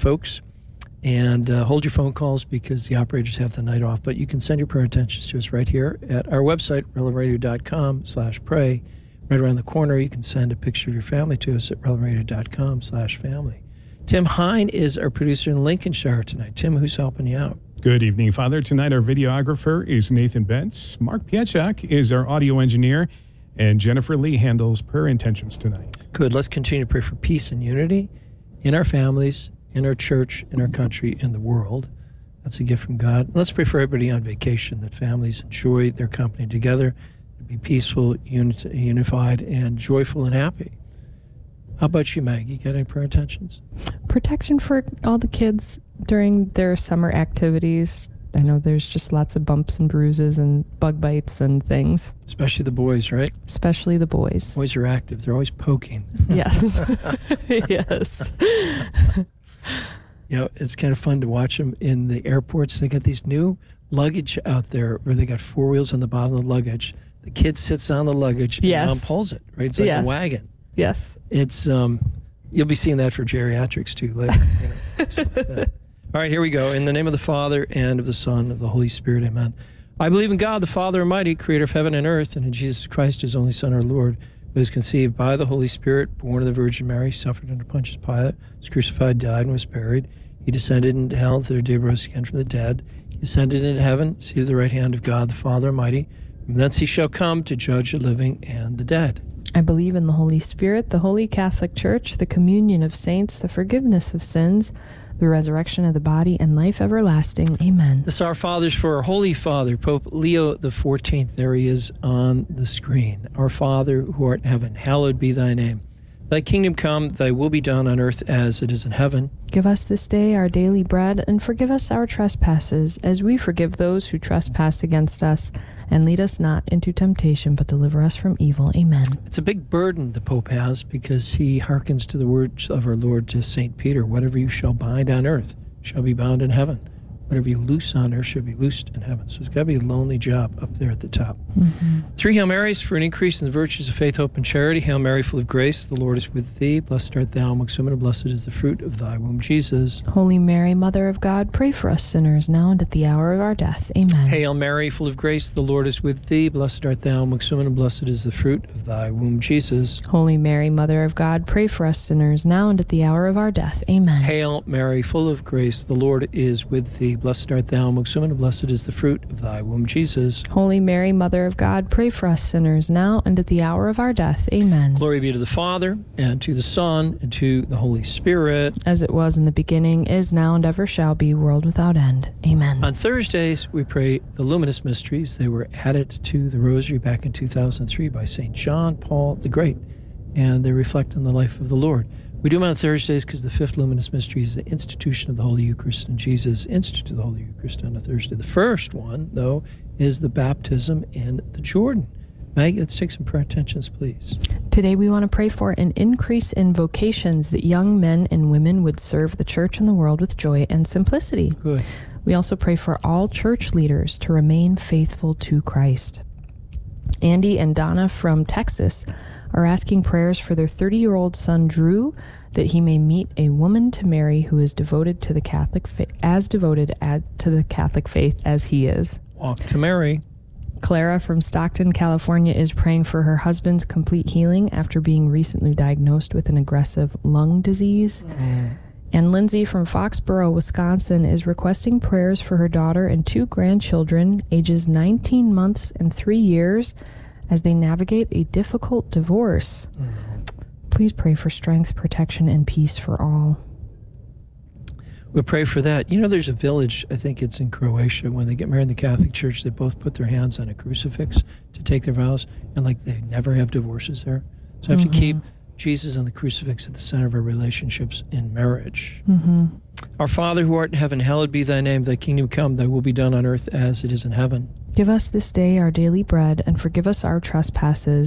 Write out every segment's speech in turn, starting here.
folks. And hold your phone calls because the operators have the night off. But you can send your prayer intentions to us right here at our website, relevradio.com/pray. Right around the corner, you can send a picture of your family to us at relevradio.com/family. Tim Hine is our producer in Lincolnshire tonight. Tim, who's helping you out? Good evening, Father. Tonight, our videographer is Nathan Betts. Mark Pietchak is our audio engineer. And Jennifer Lee handles prayer intentions tonight. Good. Let's continue to pray for peace and unity in our families, in our church, in our country, in the world. That's a gift from God. Let's pray for everybody on vacation, that families enjoy their company together, to be peaceful, unified, and joyful and happy. How about you, Maggie? Got any prayer intentions? Protection for all the kids during their summer activities. I know there's just lots of bumps and bruises and bug bites and things. Especially the boys, right? Especially the boys. Boys are active. They're always poking. Yes. Yes. You know, it's kind of fun to watch them in the airports. They got these new luggage out there where they got four wheels on the bottom of the luggage. The kid sits on the luggage and mom pulls it, right? It's like a wagon. Yes. It's, you'll be seeing that for geriatrics too later. You know, stuff like that. All right, here we go. In the name of the Father, and of the Son, and of the Holy Spirit, amen. I believe in God, the Father Almighty, creator of heaven and earth, and in Jesus Christ, his only Son, our Lord, who was conceived by the Holy Spirit, born of the Virgin Mary, suffered under Pontius Pilate, was crucified, died, and was buried. He descended into hell, the third day rose again from the dead. He ascended into heaven, seated at the right hand of God, the Father Almighty. From thence he shall come to judge the living and the dead. I believe in the Holy Spirit, the Holy Catholic Church, the communion of saints, the forgiveness of sins, the resurrection of the body, and life everlasting. Amen. This Our Fathers for our Holy Father, Pope Leo XIV. There he is on the screen. Our Father, who art in heaven, hallowed be thy name. Thy kingdom come, thy will be done on earth as it is in heaven. Give us this day our daily bread, and forgive us our trespasses, as we forgive those who trespass against us. And lead us not into temptation, but deliver us from evil. Amen. It's a big burden the Pope has because he hearkens to the words of our Lord to St. Peter. Whatever you shall bind on earth shall be bound in heaven. Whatever you loose on earth shall be loosed in heaven. So it's got to be a lonely job up there at the top. Mm-hmm. 3 Hail Marys for an increase in the virtues of faith, hope, and charity. Hail Mary, full of grace, the Lord is with thee. Blessed art thou amongst women, and blessed is the fruit of thy womb, Jesus. Holy Mary, Mother of God, pray for us sinners, now and at the hour of our death. Amen. Hail Mary, full of grace, the Lord is with thee. Blessed art thou amongst women, and blessed is the fruit of thy womb, Jesus. Holy Mary, Mother of God, pray for us sinners, now and at the hour of our death. Amen. Hail Mary, full of grace, the Lord is with thee. Blessed art thou amongst women, and blessed is the fruit of thy womb, Jesus. Holy Mary, Mother of God, pray for us sinners, now and at the hour of our death. Amen. Glory be to the Father, and to the Son, and to the Holy Spirit. As it was in the beginning, is now, and ever shall be, world without end. Amen. On Thursdays, we pray the Luminous Mysteries. They were added to the Rosary back in 2003 by St. John Paul the Great, and they reflect on the life of the Lord. We do them on Thursdays because the fifth Luminous Mystery is the institution of the Holy Eucharist, and Jesus instituted the Holy Eucharist on a Thursday. The first one, though, is the baptism in the Jordan. Maggie, let's take some prayer intentions, please. Today we want to pray for an increase in vocations, that young men and women would serve the church and the world with joy and simplicity. Good. We also pray for all church leaders to remain faithful to Christ. Andy and Donna from Texas are asking prayers for their 30-year-old son, Drew, that he may meet a woman to marry who is devoted to the Catholic faith, to the Catholic faith as he is. Walk to Mary. Clara from Stockton, California, is praying for her husband's complete healing after being recently diagnosed with an aggressive lung disease. And Lindsay from Foxborough, Wisconsin, is requesting prayers for her daughter and 2 grandchildren, ages 19 months and 3 years, as they navigate a difficult divorce. Please pray for strength, protection, and peace for all. We'll pray for that. You know, there's a village, I think it's in Croatia, when they get married in the Catholic Church, they both put their hands on a crucifix to take their vows, and like they never have divorces there. So I have to keep Jesus on the crucifix at the center of our relationships in marriage. Our Father, who art in heaven, hallowed be thy name. Thy kingdom come, thy will be done on earth as it is in heaven. Give us this day our daily bread, and forgive us our trespasses,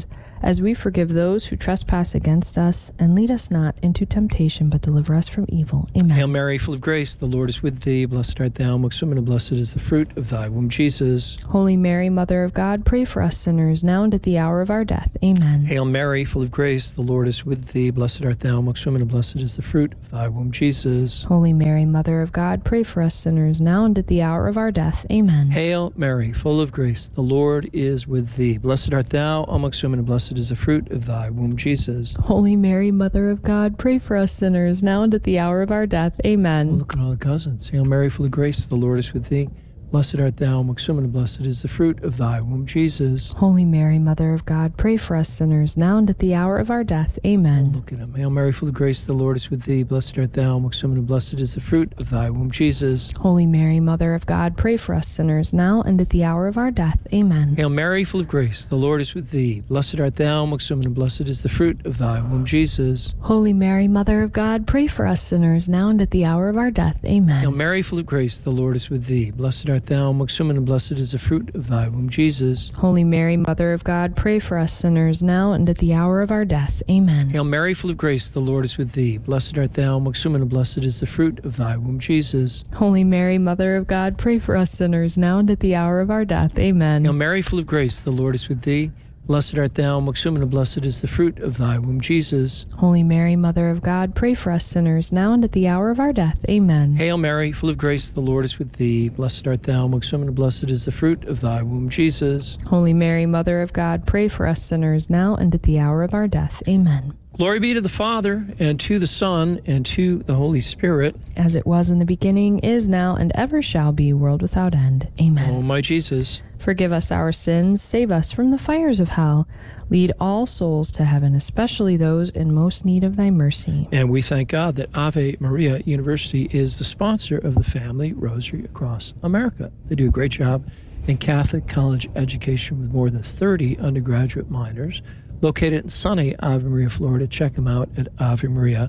as we forgive those who trespass against us, and lead us not into temptation, but deliver us from evil. Amen. Hail Mary, full of grace, the Lord is with thee. Blessed art thou amongst women, and blessed is the fruit of thy womb, Jesus. Holy Mary, Mother of God, pray for us sinners, now and at the hour of our death. Amen. Hail Mary, full of grace, the Lord is with thee. Blessed art thou amongst women, and blessed is the fruit of thy womb, Jesus. Holy Mary, Mother of God, pray for us sinners, now and at the hour of our death. Amen. Hail Mary, full of grace, the Lord is with thee. Blessed art thou amongst women, and blessed is the fruit of thy womb, Jesus. Holy Mary, Mother of God, pray for us sinners, now and at the hour of our death. Amen. Look at all the cousins. Hail Mary, full of grace, the Lord is with thee. Blessed art thou amongst women, and blessed is the fruit of thy womb, Jesus. Holy Mary, Mother of God, pray for us sinners, now and at the hour of our death. Amen. Look at him. Hail Mary, full of grace, the Lord is with thee. Blessed art thou amongst women, and blessed is the fruit of thy womb, Jesus. Holy Mary, Mother of God, pray for us sinners, now and at the hour of our death. Amen. Hail Mary, full of grace, the Lord is with thee. Blessed art thou amongst women, and blessed is the fruit of thy womb, Jesus. Holy Mary, Mother of God, pray for us sinners, now and at the hour of our death. Amen. Hail Mary, full of grace, the Lord is with thee. Blessed art thou amongst women, and blessed is the fruit of thy womb, Jesus. Holy Mary, Mother of God, pray for us sinners, now and at the hour of our death. Amen. Hail Mary, full of grace, the Lord is with thee. Blessed art thou amongst women, and blessed is the fruit of thy womb, Jesus. Holy Mary, Mother of God, pray for us sinners, now and at the hour of our death. Amen. Hail Mary, full of grace, the Lord is with thee. Blessed art thou amongst women, and blessed is the fruit of thy womb, Jesus. Holy Mary, Mother of God, pray for us sinners, now and at the hour of our death. Amen. Hail Mary, full of grace, the Lord is with thee. Blessed art thou amongst women, and blessed is the fruit of thy womb, Jesus. Holy Mary, Mother of God, pray for us sinners, now and at the hour of our death. Amen. Glory be to the Father, and to the Son, and to the Holy Spirit. As it was in the beginning, is now, and ever shall be, world without end. Amen. O my Jesus. Forgive us our sins, save us from the fires of hell. Lead all souls to heaven, especially those in most need of thy mercy. And we thank God that Ave Maria University is the sponsor of the Family Rosary Across America. They do a great job in Catholic college education with more than 30 undergraduate minors. Located in sunny Ave Maria, Florida. Check them out at avemaria.edu.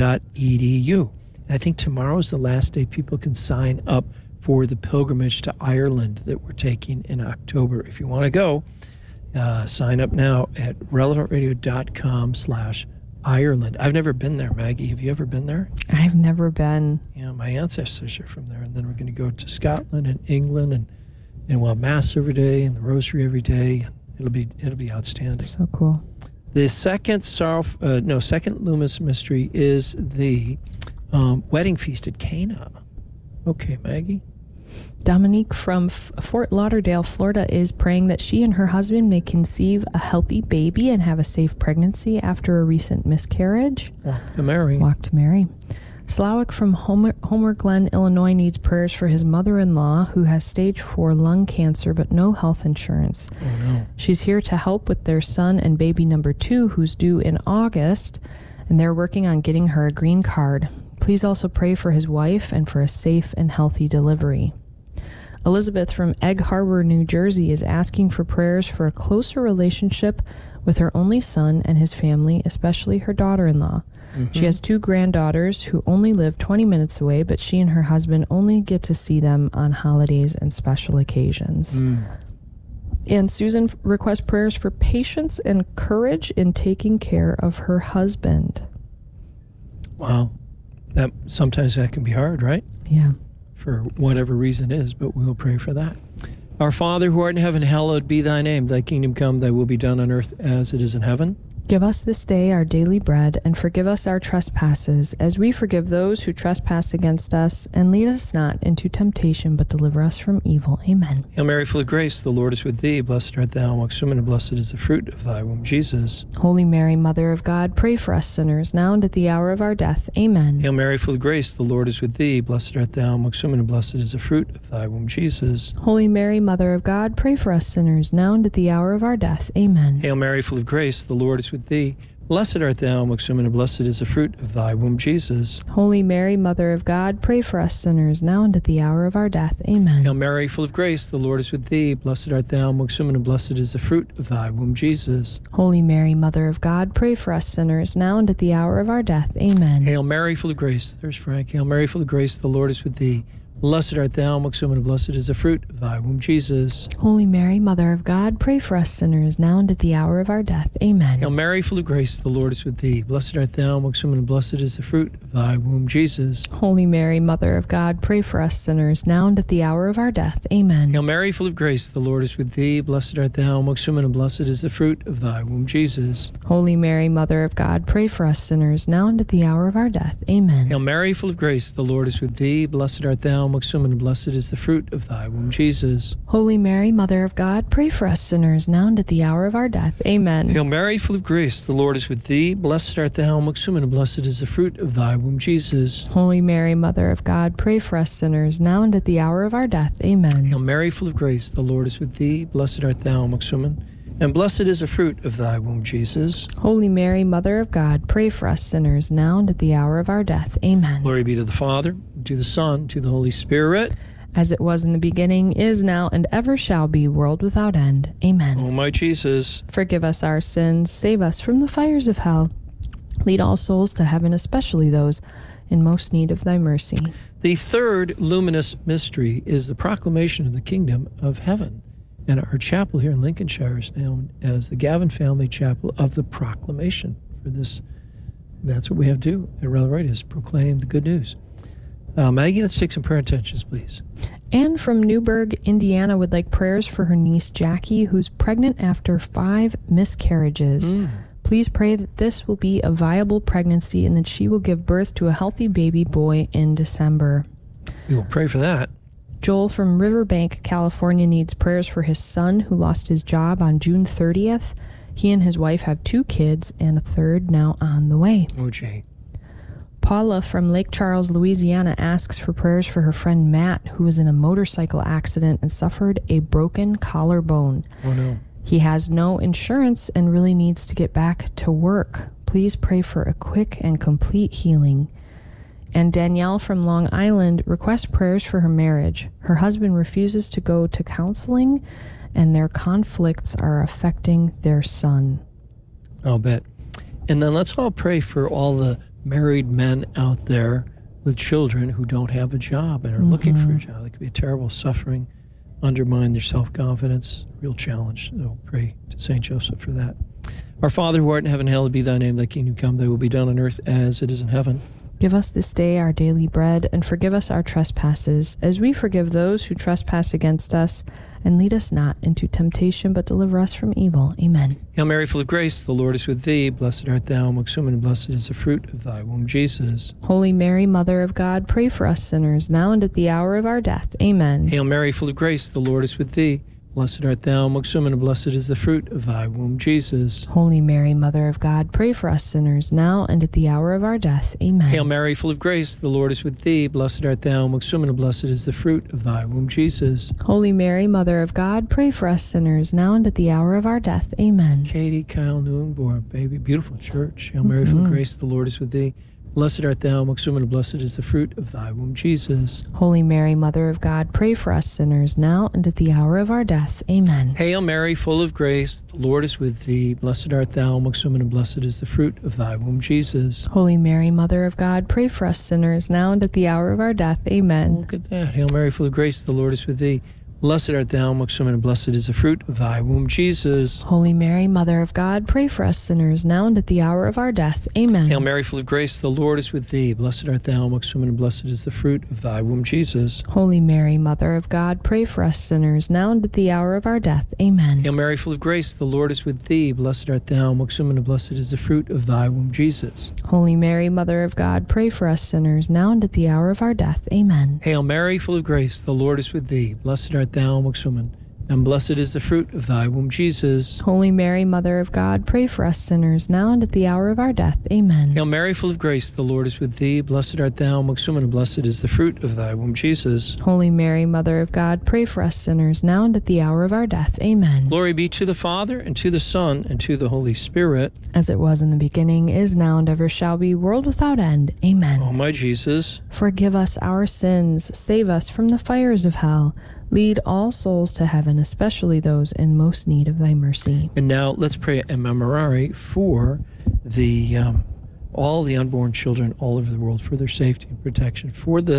And I think tomorrow is the last day people can sign up for the pilgrimage to Ireland that we're taking in October. If you want to go, sign up now at relevantradio.com/Ireland. I've never been there, Maggie. Have you ever been there? I've never been. Yeah, my ancestors are from there. And then we're going to go to Scotland and England, and we'll have Mass every day and the Rosary every day. It'll be outstanding. So cool. The second Loomis mystery is the wedding feast at Cana. Okay, Maggie. Dominique from Fort Lauderdale, Florida, is praying that she and her husband may conceive a healthy baby and have a safe pregnancy after a recent miscarriage. Walk to Mary. Walk to Mary. Slawick from Homer Glen, Illinois, needs prayers for his mother-in-law who has stage 4 lung cancer but no health insurance. Oh, no. She's here to help with their son and baby number 2, who's due in August, and they're working on getting her a green card. Please also pray for his wife and for a safe and healthy delivery. Elizabeth from Egg Harbor, New Jersey, is asking for prayers for a closer relationship with her only son and his family, especially her daughter-in-law. Mm-hmm. She has 2 granddaughters who only live 20 minutes away, but she and her husband only get to see them on holidays and special occasions. And Susan requests prayers for patience and courage in taking care of her husband. Wow. Sometimes that can be hard, right? Yeah. For whatever reason it is, but we will pray for that. Our Father, who art in heaven, hallowed be thy name. Thy kingdom come, thy will be done on earth as it is in heaven. Give us this day our daily bread, and forgive us our trespasses, as we forgive those who trespass against us. And lead us not into temptation, but deliver us from evil. Amen. Hail Mary, full of grace, the Lord is with thee. Blessed art thou amongst women, and blessed is the fruit of thy womb, Jesus. Holy Mary, Mother of God, pray for us sinners, now and at the hour of our death. Amen. Hail Mary, full of grace, the Lord is with thee. Blessed art thou amongst women, and blessed is the fruit of thy womb, Jesus. Holy Mary, Mother of God, pray for us sinners, now and at the hour of our death. Amen. Hail Mary, full of grace, the Lord is with thee. Blessed art thou amongst women, and blessed is the fruit of thy womb, Jesus. Holy Mary, Mother of God, pray for us sinners, now and at the hour of our death. Amen. Hail Mary, full of grace, the Lord is with thee. Blessed art thou amongst women, and blessed is the fruit of thy womb, Jesus. Holy Mary, Mother of God, pray for us sinners, now and at the hour of our death. Amen. Hail Mary, full of grace. There's Frank. Hail Mary, full of grace, the Lord is with thee. Blessed art thou amongst women, and blessed is the fruit of thy womb, Jesus. Holy Mary, Mother of God, pray for us sinners, now and at the hour of our death. Amen. Hail Mary, full of grace, the Lord is with thee. Blessed art thou amongst women, and blessed is the fruit of thy womb, Jesus. Holy Mary, Mother of God, pray for us sinners, now and at the hour of our death. Amen. Hail Mary, full of grace, the Lord is with thee. Blessed art thou amongst women, and blessed is the fruit of thy womb, Jesus. Holy Mary, Mother of God, pray for us sinners, now and at the hour of our death. Amen. Hail Mary, full of grace, the Lord is with thee. Blessed art thou amongst women, and blessed is the fruit of thy womb, Jesus. Holy Mary, Mother of God, pray for us sinners, now and at the hour of our death. Amen. Hail Mary, full of grace, the Lord is with thee. Blessed art thou amongst women, and blessed is the fruit of thy womb, Jesus. Holy Mary, Mother of God, pray for us sinners, now and at the hour of our death. Amen. Hail Mary, full of grace, the Lord is with thee. Blessed art thou amongst women, and blessed is the fruit of thy womb, Jesus. Holy Mary, Mother of God, pray for us sinners, now and at the hour of our death. Amen. Glory be to the Father, to the Son, to the Holy Spirit. As it was in the beginning, is now, and ever shall be, world without end. Amen. O my Jesus, Forgive us our sins, save us from the fires of hell. Lead all souls to heaven, especially those in most need of thy mercy. the third luminous mystery is the proclamation of the kingdom of heaven. And our chapel here in Lincolnshire is known as the Gavin Family Chapel of the Proclamation. For this, that's what we have to do at Rather Right, is proclaim the good news. Maggie, let's take some prayer intentions, please. Anne from Newburgh, Indiana, would like prayers for her niece Jackie, who's pregnant after 5 miscarriages. Please pray that this will be a viable pregnancy and that she will give birth to a healthy baby boy in December. We will pray for that. Joel from Riverbank, California, needs prayers for his son who lost his job on June 30th. He and his wife have 2 kids and a third now on the way. Oh, Jay. Paula from Lake Charles, Louisiana, asks for prayers for her friend Matt, who was in a motorcycle accident and suffered a broken collarbone. Oh, no. He has no insurance and really needs to get back to work. Please pray for a quick and complete healing. And Danielle from Long Island requests prayers for her marriage. Her husband refuses to go to counseling, and their conflicts are affecting their son. I'll bet. And then let's all pray for all the married men out there with children who don't have a job and are looking for a job. It could be a terrible suffering, undermine their self-confidence, real challenge. So pray to St. Joseph for that. Our Father who art in heaven, hallowed be thy name. Thy kingdom come, thy will be done on earth as it is in heaven. Give us this day our daily bread, and forgive us our trespasses, as we forgive those who trespass against us. And lead us not into temptation, but deliver us from evil. Amen. Hail Mary, full of grace, the Lord is with thee. Blessed art thou amongst women, and blessed is the fruit of thy womb, Jesus. Holy Mary, Mother of God, pray for us sinners, now and at the hour of our death. Amen. Hail Mary, full of grace, the Lord is with thee. Blessed art thou amongst women, and blessed is the fruit of thy womb, Jesus. Holy Mary, Mother of God, pray for us sinners, now and at the hour of our death. Amen. Hail Mary, full of grace, the Lord is with thee. Blessed art thou amongst women, and blessed is the fruit of thy womb, Jesus. Holy Mary, Mother of God, pray for us sinners, now and at the hour of our death. Amen. Katie, Kyle, Newingborn, baby, beautiful church. Hail Mary, full of grace, the Lord is with thee. Blessed art thou amongst women, and blessed is the fruit of thy womb, Jesus. Holy Mary, Mother of God, pray for us sinners, now and at the hour of our death. Amen. Hail Mary, full of grace, the Lord is with thee. Blessed art thou amongst women, and blessed is the fruit of thy womb, Jesus. Holy Mary, Mother of God, pray for us sinners, now and at the hour of our death. Amen. Look at that. Hail Mary, full of grace, the Lord is with thee. Blessed art thou amongst women, and blessed is the fruit of thy womb, Jesus. Holy Mary, Mother of God, pray for us sinners, now and at the hour of our death. Amen. Hail Mary, full of grace, the Lord is with thee. Blessed art thou amongst women, and blessed is the fruit of thy womb, Jesus. Holy Mary, Mother of God, pray for us sinners, now and at the hour of our death. Amen. Hail Mary, full of grace, the Lord is with thee. Blessed art thou amongst women, and blessed is the fruit of thy womb, Jesus. Holy Mary, Mother of God, pray for us sinners, now and at the hour of our death. Amen. Hail Mary, full of grace, the Lord is with thee. Blessed art thou amongst women, and blessed is the fruit of thy womb, Jesus. Holy Mary, Mother of God, pray for us sinners, now and at the hour of our death. Amen. Hail Mary, full of grace, the Lord is with thee. Blessed art thou amongst women, and blessed is the fruit of thy womb, Jesus. Holy Mary, Mother of God, pray for us sinners, now and at the hour of our death. Amen. Glory be to the Father, and to the Son, and to the Holy Spirit. As it was in the beginning, is now, and ever shall be, world without end. Amen. O my Jesus, Forgive us our sins, save us from the fires of hell. Lead all souls to heaven, especially those in most need of thy mercy. and now let's pray a memorare for the all the unborn children all over the world, for their safety and protection, for the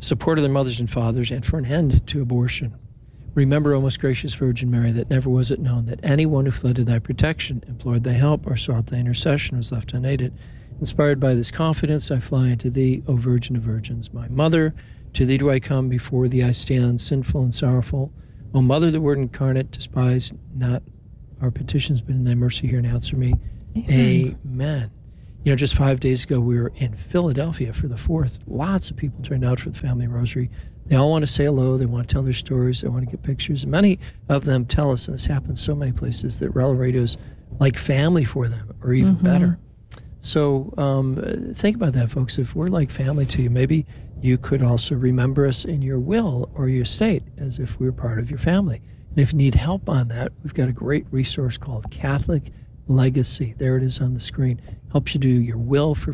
support of their mothers and fathers, and for an end to abortion. Remember, O most gracious Virgin Mary, that never was it known that anyone who fled to thy protection, implored thy help, or sought thy intercession was left unaided. Inspired by this confidence, I fly unto thee, O Virgin of Virgins, my Mother. To thee do I come, before thee I stand, sinful and sorrowful. O Mother, the Word incarnate, despise not our petitions, but in thy mercy hear and answer me. Amen. You know, just 5 days ago, we were in Philadelphia for the 4th. Lots of people turned out for the Family Rosary. They all want to say hello. They want to tell their stories. They want to get pictures. And many of them tell us, and this happens so many places, that Rel Radio is like family for them, or even better. So think about that, folks. If we're like family to you, maybe you could also remember us in your will or your estate as if we were part of your family. And if you need help on that, we've got a great resource called Catholic Legacy. There it is on the screen. Helps you do your will for